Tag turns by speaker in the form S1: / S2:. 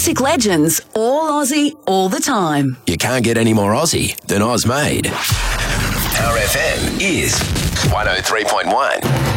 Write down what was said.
S1: Classic legends, all Aussie, all the time.
S2: You can't get any more Aussie than Oz Made. Our FM is 103.1.